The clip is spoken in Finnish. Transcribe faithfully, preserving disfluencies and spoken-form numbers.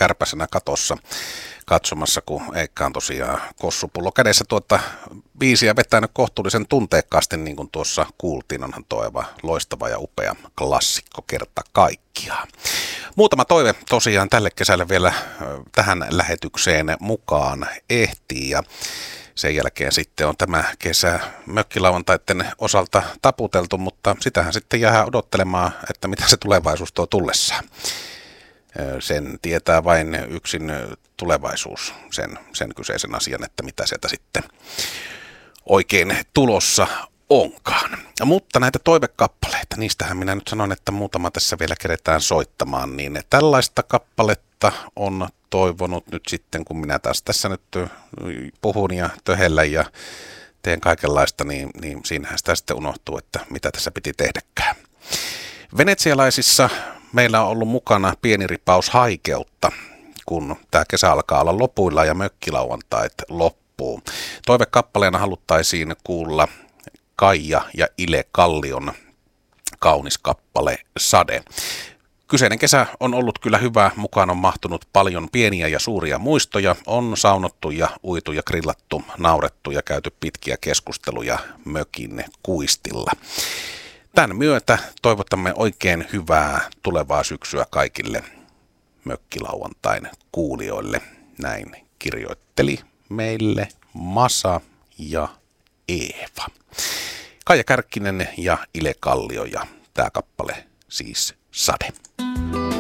kärpäsenä katossa katsomassa, kun Eikka on tosiaan kossupullo kädessä tuota biisiä vetänyt kohtuullisen tunteekkaasti, niin kuin tuossa kuultiin. Onhan tuo aivan loistava ja upea klassikko kerta kaikkiaan. Muutama toive tosiaan tälle kesälle vielä tähän lähetykseen mukaan ehtii, ja sen jälkeen sitten on tämä kesä mökkilauantaiden osalta taputeltu, mutta sitähän sitten jää odottelemaan, että mitä se tulevaisuus tuo tullessaan. Sen tietää vain yksin tulevaisuus, sen, sen kyseisen asian, että mitä sieltä sitten oikein tulossa onkaan. Mutta näitä toivekappaleita, niistähän minä nyt sanon, että muutama tässä vielä keretään soittamaan, niin tällaista kappaletta on toivonut nyt sitten, kun minä taas tässä nyt puhun ja töhellän ja teen kaikenlaista, niin, niin siinähän sitä sitten unohtuu, että mitä tässä piti tehdäkään. Venetsialaisissa meillä on ollut mukana pieni ripaus haikeutta, kun tämä kesä alkaa olla lopuilla ja mökkilauantait loppuu. Toivekappaleena haluttaisiin kuulla Kaija ja Ile Kallion kaunis kappale Sade. Kyseinen kesä on ollut kyllä hyvä, mukaan on mahtunut paljon pieniä ja suuria muistoja, on saunottu ja uitu ja grillattu, naurettu ja käyty pitkiä keskusteluja mökin kuistilla. Tämän myötä toivotamme oikein hyvää tulevaa syksyä kaikille mökkilauantain kuulijoille. Näin kirjoitteli meille Masa ja Eeva. Kaija Kärkkinen ja Ile Kallio ja tämä kappale siis Sade.